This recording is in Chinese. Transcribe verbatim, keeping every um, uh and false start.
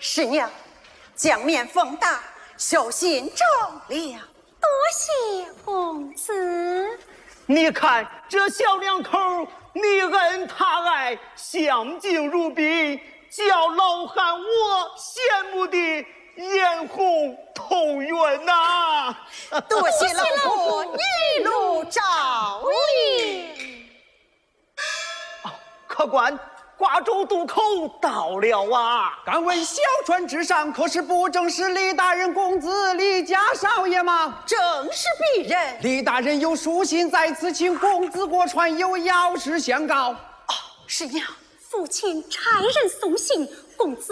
师娘，将面奉达，寿星正了。 多谢公子。 你看这小两口，你恩他爱，相敬如宾，叫老汉我羡慕的眼红透圆呐、 啊！多谢老婆一路照应。 客官，瓜州渡口到了啊！ 敢问小船之上，可是不正是李大人公子李家少爷吗？ 正是鄙人。 李大人有书信在此，请公子过船，有要事相告。 哦，师娘， 父亲差人送信，公子